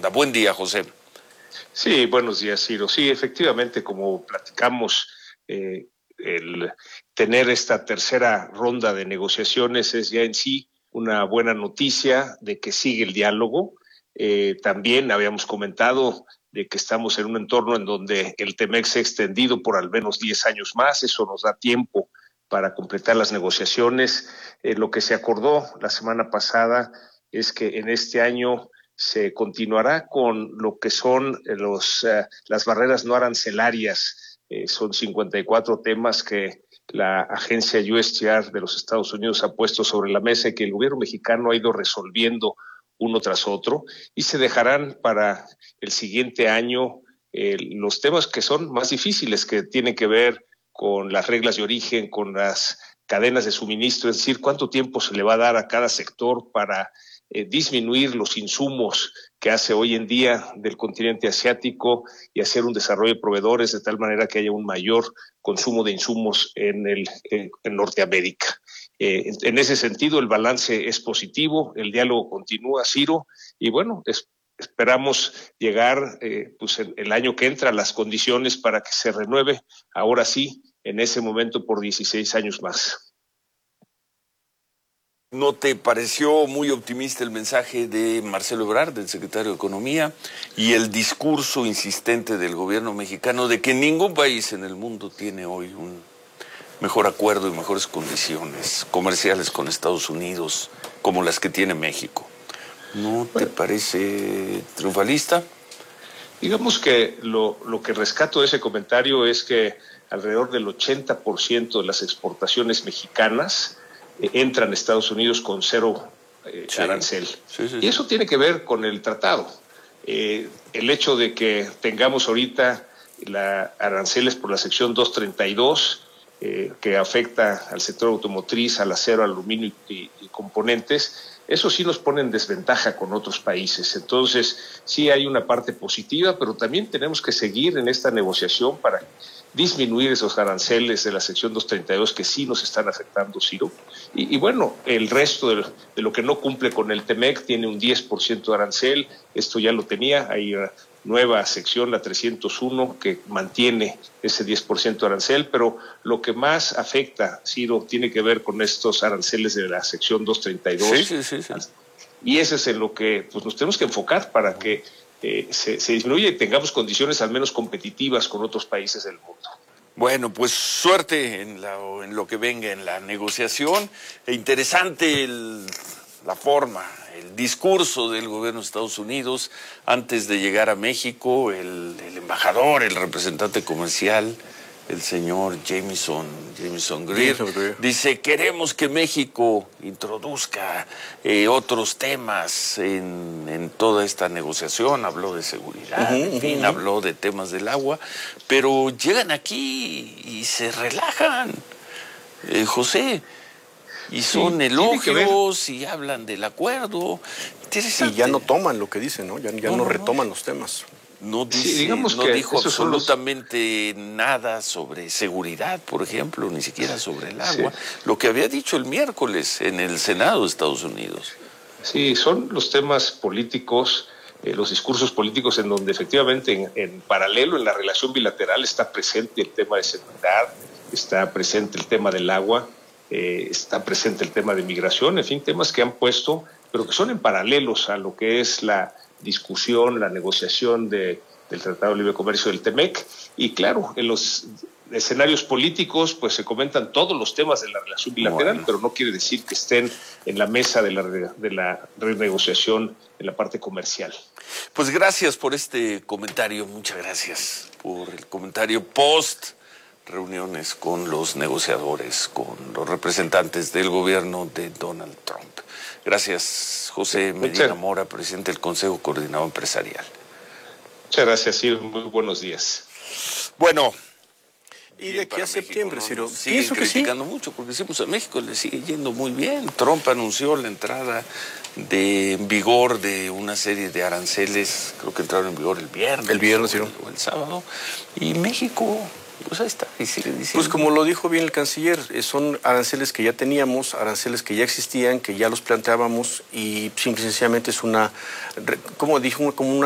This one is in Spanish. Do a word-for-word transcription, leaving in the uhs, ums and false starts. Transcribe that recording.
ronda. Buen día, José. Sí, buenos días, Ciro. Sí, efectivamente, como platicamos, eh, el tener esta tercera ronda de negociaciones es ya en sí una buena noticia de que sigue el diálogo. Eh, también habíamos comentado de que estamos en un entorno en donde el TEMEC se ha extendido por al menos diez años más. Eso nos da tiempo para completar las negociaciones. Eh, lo que se acordó la semana pasada es que en este año se continuará con lo que son los, uh, las barreras no arancelarias. Eh, son cincuenta y cuatro temas que la agencia U S T R de los Estados Unidos ha puesto sobre la mesa y que el gobierno mexicano ha ido resolviendo uno tras otro, y se dejarán para el siguiente año eh, los temas que son más difíciles, que tienen que ver con las reglas de origen, con las cadenas de suministro, es decir, cuánto tiempo se le va a dar a cada sector para Eh, disminuir los insumos que hace hoy en día del continente asiático y hacer un desarrollo de proveedores de tal manera que haya un mayor consumo de insumos en, el, en, en Norteamérica. Eh, en, en ese sentido, el balance es positivo, el diálogo continúa, Ciro, y bueno, es, esperamos llegar eh, pues el, el año que entra a las condiciones para que se renueve, ahora sí, en ese momento por dieciséis años más. ¿No te pareció muy optimista el mensaje de Marcelo Ebrard, del secretario de Economía, y el discurso insistente del gobierno mexicano de que ningún país en el mundo tiene hoy un mejor acuerdo y mejores condiciones comerciales con Estados Unidos como las que tiene México? ¿No te parece triunfalista? Digamos que lo, lo que rescato de ese comentario es que alrededor del ochenta por ciento de las exportaciones mexicanas eh, entran a Estados Unidos con cero eh, sí. arancel. Sí, sí, y eso sí. tiene que ver con el tratado. Eh, el hecho de que tengamos ahorita la aranceles por la sección doscientos treinta y dos, eh, que afecta al sector automotriz, al acero, al aluminio y, y componentes, eso sí nos pone en desventaja con otros países. Entonces, sí hay una parte positiva, pero también tenemos que seguir en esta negociación para disminuir esos aranceles de la sección doscientos treinta y dos que sí nos están afectando, Ciro. Y, y bueno, el resto de, de lo que no cumple con el TEMEC tiene un diez por ciento de arancel, esto ya lo tenía, hay una nueva sección, la trescientos uno, que mantiene ese diez por ciento de arancel, pero lo que más afecta, Ciro, tiene que ver con estos aranceles de la sección doscientos treinta y dos. Sí, sí, sí, sí. Y ese es en lo que pues, nos tenemos que enfocar para que eh, se, se disminuya y tengamos condiciones al menos competitivas con otros países del mundo. Bueno, pues suerte en, la, en lo que venga en la negociación. E interesante el, la forma, el discurso del gobierno de Estados Unidos antes de llegar a México. El, el embajador, el representante comercial, el señor Jamieson, Jamieson Greer, dice: queremos que México introduzca eh, otros temas en, en toda esta negociación. Habló de seguridad, uh-huh, en fin, uh-huh. habló de temas del agua, pero llegan aquí y se relajan, eh, José, y son sí, elogios y hablan del acuerdo. Y ya no toman lo que dicen, ¿no? Ya, ya no, no, no retoman los temas. No, dice, sí, digamos no que dijo absolutamente los... nada sobre seguridad, por ejemplo, ni siquiera sobre el agua, sí. Lo que había dicho el miércoles en el Senado de Estados Unidos. Sí, son los temas políticos, eh, los discursos políticos en donde efectivamente en, en paralelo en la relación bilateral está presente el tema de seguridad, está presente el tema del agua, eh, está presente el tema de migración, en fin, temas que han puesto, pero que son en paralelos a lo que es la discusión, la negociación de, del Tratado de Libre Comercio del TEMEC. Y claro, en los escenarios políticos pues se comentan todos los temas de la relación bilateral, bueno. pero no quiere decir que estén en la mesa de la, de la renegociación en la parte comercial. Pues gracias por este comentario, muchas gracias por el comentario post reuniones con los negociadores, con los representantes del gobierno de Donald Trump. Gracias, José Medina Mora, presidente del Consejo Coordinador Empresarial. Muchas gracias, Ciro. Muy buenos días. Bueno. Y de aquí a septiembre, ¿no? Ciro. Siguen Pienso criticando que sí. mucho, porque decimos a México le sigue yendo muy bien. Trump anunció la entrada de en vigor de una serie de aranceles, creo que entraron en vigor el viernes. El viernes, Ciro. O el sábado. Y México... pues ahí está, y sigue diciendo. Pues como lo dijo bien el canciller, son aranceles que ya teníamos, aranceles que ya existían, que ya los planteábamos, y simple y sencillamente es una, como dijo, como una